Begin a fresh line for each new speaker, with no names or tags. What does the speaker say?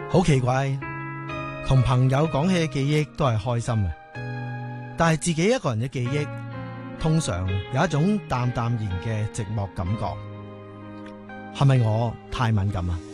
好奇怪，同朋友講起嘅記憶都係開心嘅，但係自己一個人嘅記憶，通常有一種淡淡然嘅寂寞感覺。係咪我太敏感啊？